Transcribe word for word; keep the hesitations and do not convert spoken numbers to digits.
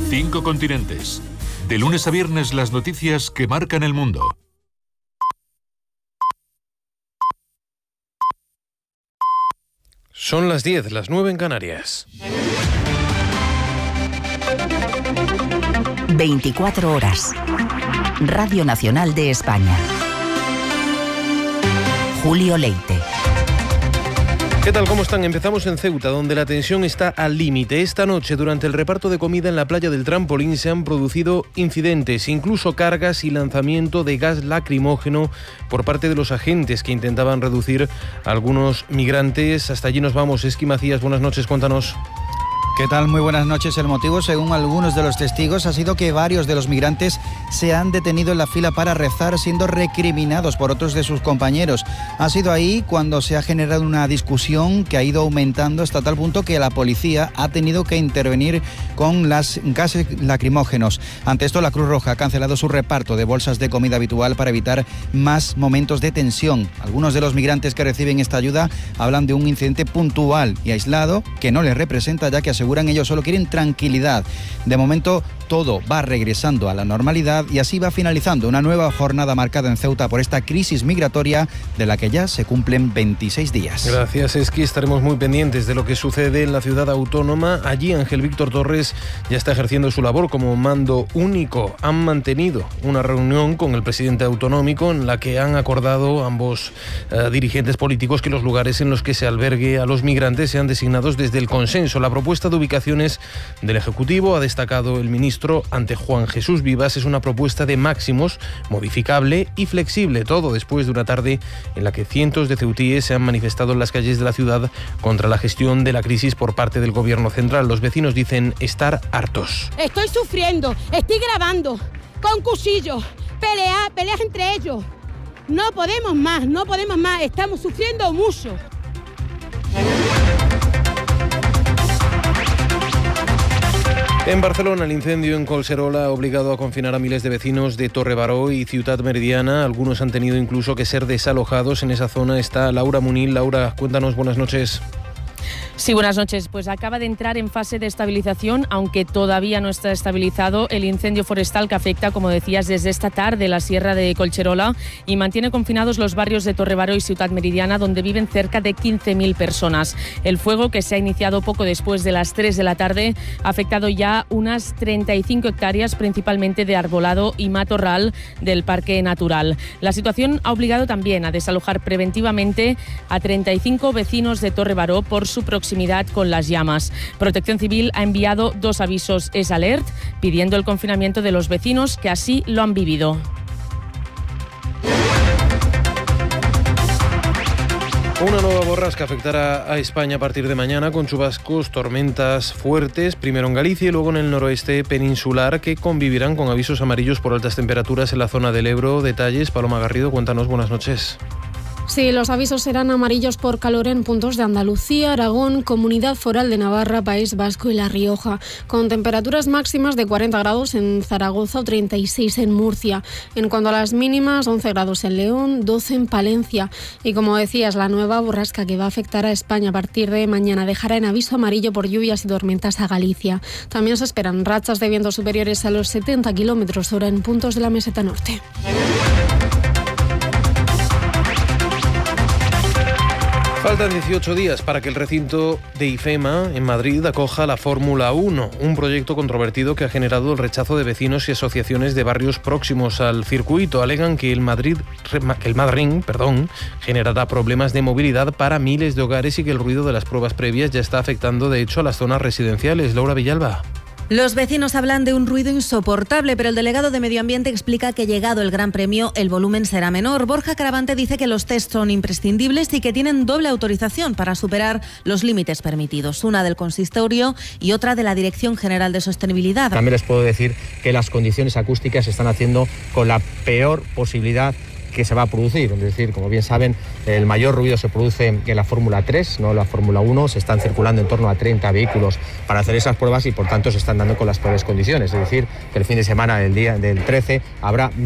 Cinco continentes. De lunes a viernes las noticias que marcan el mundo. Son las diez, las nueve en Canarias. veinticuatro horas. Radio Nacional de España. Julio Leite. ¿Qué tal? ¿Cómo están? Empezamos en Ceuta, donde la tensión está al límite. Esta noche, durante el reparto de comida en la playa del Trampolín, se han producido incidentes, incluso cargas y lanzamiento de gas lacrimógeno por parte de los agentes que intentaban reducir a algunos migrantes. Hasta allí nos vamos. Esqui Macías, buenas noches, cuéntanos. ¿Qué tal? Muy buenas noches. El motivo, según algunos de los testigos, ha sido que varios de los migrantes se han detenido en la fila para rezar, siendo recriminados por otros de sus compañeros. Ha sido ahí cuando se ha generado una discusión que ha ido aumentando hasta tal punto que la policía ha tenido que intervenir con las gases lacrimógenos. Ante esto, la Cruz Roja ha cancelado su reparto de bolsas de comida habitual para evitar más momentos de tensión. Algunos de los migrantes que reciben esta ayuda hablan de un incidente puntual y aislado que no les representa, ya que aseguran ellos solo quieren tranquilidad. De momento todo va regresando a la normalidad y así va finalizando una nueva jornada marcada en Ceuta por esta crisis migratoria de la que ya se cumplen veintiséis días. Gracias, Esqui. Estaremos muy pendientes de lo que sucede en la ciudad autónoma. Allí Ángel Víctor Torres ya está ejerciendo su labor como mando único. Han mantenido una reunión con el presidente autonómico en la que han acordado ambos eh, dirigentes políticos que los lugares en los que se albergue a los migrantes sean designados desde el consenso. La propuesta de ubicaciones del Ejecutivo, ha destacado el ministro ante Juan Jesús Vivas, es una propuesta de máximos, modificable y flexible, todo después de una tarde en la que cientos de ceutíes se han manifestado en las calles de la ciudad contra la gestión de la crisis por parte del gobierno central. Los vecinos dicen estar hartos. Estoy sufriendo, estoy grabando con cuchillos, peleas, peleas entre ellos. No podemos más, no podemos más, estamos sufriendo mucho. En Barcelona, el incendio en Collserola ha obligado a confinar a miles de vecinos de Torre Baró y Ciutat Meridiana. Algunos han tenido incluso que ser desalojados. En esa zona está Laura Munil. Laura, cuéntanos, buenas noches. Sí, buenas noches. Pues acaba de entrar en fase de estabilización, aunque todavía no está estabilizado el incendio forestal que afecta, como decías, desde esta tarde la sierra de Collserola y mantiene confinados los barrios de Torre Baró y Ciutat Meridiana, donde viven cerca de quince mil personas. El fuego, que se ha iniciado poco después de las tres de la tarde, ha afectado ya unas treinta y cinco hectáreas, principalmente de arbolado y matorral del Parque Natural. La situación ha obligado también a desalojar preventivamente a treinta y cinco vecinos de Torre Baró por su proximidad con las llamas. Protección Civil ha enviado dos avisos Es Alert, pidiendo el confinamiento de los vecinos que así lo han vivido. Una nueva borrasca afectará a España a partir de mañana con chubascos, tormentas fuertes, primero en Galicia y luego en el noroeste peninsular, que convivirán con avisos amarillos por altas temperaturas en la zona del Ebro. Detalles, Paloma Garrido, cuéntanos, buenas noches. Sí, los avisos serán amarillos por calor en puntos de Andalucía, Aragón, Comunidad Foral de Navarra, País Vasco y La Rioja, con temperaturas máximas de cuarenta grados en Zaragoza o treinta y seis en Murcia. En cuanto a las mínimas, once grados en León, doce en Palencia. Y como decías, la nueva borrasca que va a afectar a España a partir de mañana dejará en aviso amarillo por lluvias y tormentas a Galicia. También se esperan rachas de vientos superiores a los setenta kilómetros hora en puntos de la meseta norte. Faltan dieciocho días para que el recinto de IFEMA en Madrid acoja la Fórmula uno, un proyecto controvertido que ha generado el rechazo de vecinos y asociaciones de barrios próximos al circuito. Alegan que el Madrid, que el Madrid, perdón, generará problemas de movilidad para miles de hogares y que el ruido de las pruebas previas ya está afectando de hecho a las zonas residenciales. Laura Villalba. Los vecinos hablan de un ruido insoportable, pero el delegado de Medio Ambiente explica que llegado el Gran Premio el volumen será menor. Borja Caravante dice que los test son imprescindibles y que tienen doble autorización para superar los límites permitidos, una del consistorio y otra de la Dirección General de Sostenibilidad. También les puedo decir que las condiciones acústicas se están haciendo con la peor posibilidad que se va a producir. Es decir, como bien saben, el mayor ruido se produce en la Fórmula tres, no en la Fórmula uno. Se están circulando en torno a treinta vehículos para hacer esas pruebas y por tanto se están dando con las peores condiciones. Es decir, que el fin de semana del día del trece habrá